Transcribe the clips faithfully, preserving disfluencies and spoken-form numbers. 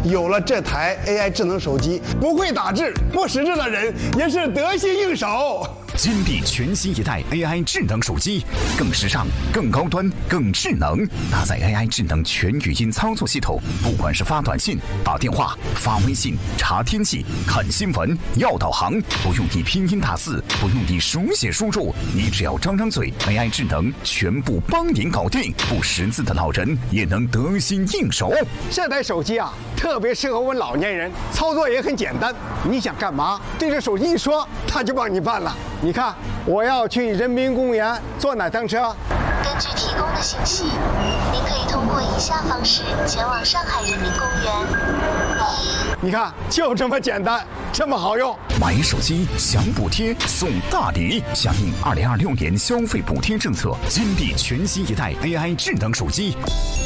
有了这台 A I 智能手机，不会打字、不识字的人也是得心应手。 金地全新一代 A I 智能手机，更时尚、更高端、更智能，搭载 A I 智能全语音操作系统，不管是发短信、打电话、发微信、查天气、看新闻、要导航，不用你拼音打字，不用你手写输入，你只要张张嘴 ，A I 智能全部帮您搞定。不识字的老人也能得心应手。 这台手机啊，特别适合我们老年人，操作也很简单。你想干嘛，对着手机一说，它就帮你办了。你看，我要去人民公园坐哪趟车？ 根据提供的信息，您可以通过以下方式前往上海人民公园。一， 你看，就这么简单，这么好用。 买手机享补贴送大礼，响应二零二六年消费补贴政策，金地全新一代 A I 智能手机。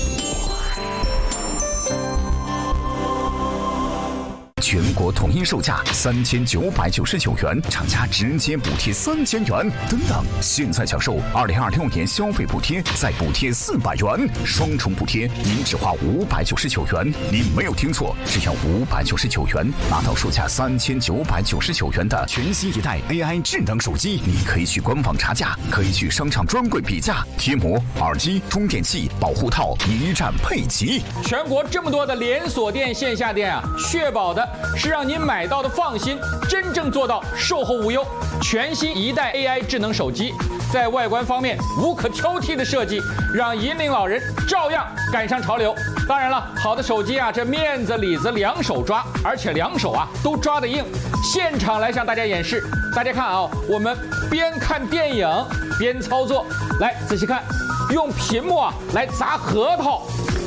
全国统一售价三千九百九十九元，厂家直接补贴三千元，等等！现在享受二零二六年消费补贴，再补贴四百元，双重补贴，您只花五百九十九元。您没有听错，只要五百九十九元，拿到售价三千九百九十九元的全新一代 A I 智能手机。你可以去官网查价，可以去商场专柜比价，贴膜、耳机、充电器、保护套一站配齐。 全国这么多的连锁店、线下店啊，确保的是让您买到的放心，真正做到售后无忧。全新一代 A I 智能手机，在外观方面无可挑剔的设计，让银龄老人照样赶上潮流。当然了，好的手机啊，这面子里子两手抓，而且两手啊都抓得硬。现场来向大家演示，大家看啊，我们边看电影边操作，来仔细看，用屏幕啊来砸核桃，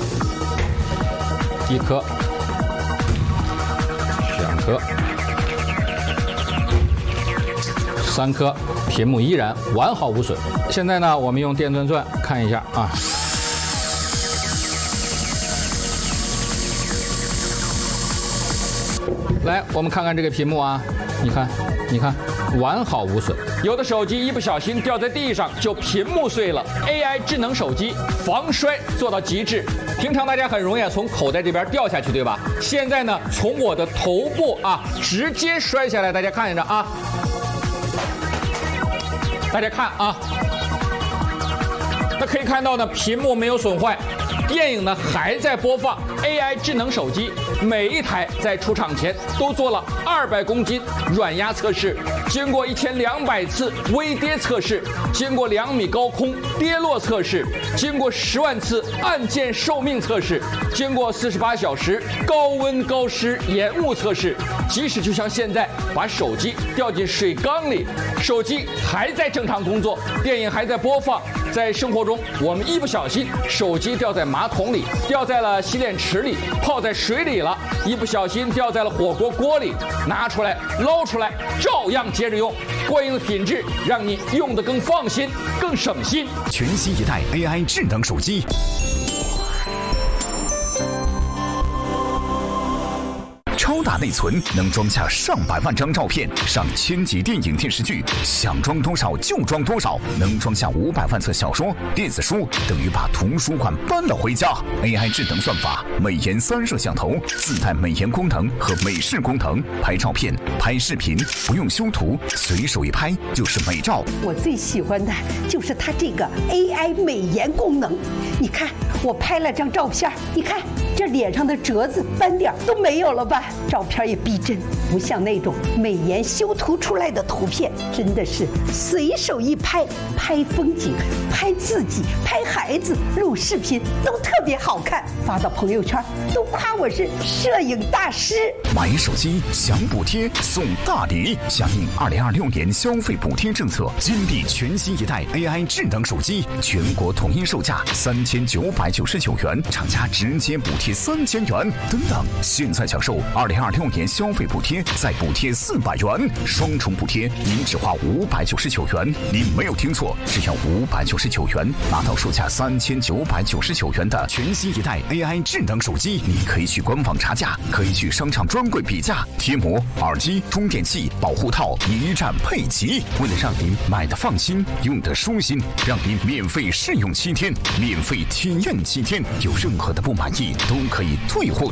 一颗。两颗，三颗，屏幕依然完好无损。现在呢，我们用电钻钻看一下啊。来，我们看看这个屏幕啊，你看，你看，完好无损。有的手机一不小心掉在地上，就屏幕碎了。A I 智能手机防摔做到极致。平常大家很容易从口袋这边掉下去，对吧？现在呢，从我的头部啊直接摔下来，大家看着啊，大家看啊，那可以看到呢，屏幕没有损坏，电影呢还在播放。A I 智能手机每一台在出厂前都做了二百公斤软压测试，经过一千两百次微跌测试，经过两米高空跌落测试，经过十万次按键寿命测试，经过四十八小时高温高湿延误测试。即使就像现在把手机掉进水缸里，手机还在正常工作，电影还在播放。在生活中，我们一不小心手机掉在马桶里，掉在了洗脸池里，泡在水里了，一不小心掉在了火锅锅里，拿出来捞出来照样接着用，过硬的品质让你用得更放心更省心。 全新一代 A I 智能手机，超大内存能装下上百万张照片，上千集电影电视剧，想装多少就装多少，能装下五百万册小说、电子书，等于把图书馆搬了回家。A I 智能算法，美颜三摄像头，自带美颜功能和美视功能，拍照片、拍视频不用修图，随手一拍就是美照。 我最喜欢的就是它这个 A I 美颜功能。你看，我拍了张照片，你看这脸上的褶子、斑点都没有了吧？照片也逼真，不像那种美颜修图出来的图片，真的是随手一拍，拍风景、拍自己、拍孩子、录视频都特别好看，发到朋友圈都夸我是摄影大师。 买手机享补贴送大礼，响应二零二六年消费补贴政策，金地全新一代 A I 智能手机，全国统一售价三千九百九十九元，厂家直接补贴三千元，等等！现在享受二零二六年消费补贴，再补贴四百元，双重补贴，您只花五百九十九元。您没有听错，只要五百九十九元，拿到售价三千九百九十九元的全新一代 A I 智能手机。你可以去官网查价，可以去商场专柜比价，贴膜、耳机、充电器、保护套一站配齐。为了让您买的放心，用的舒心，让您免费试用七天，免费体验七天，有任何的不满意都可以退货。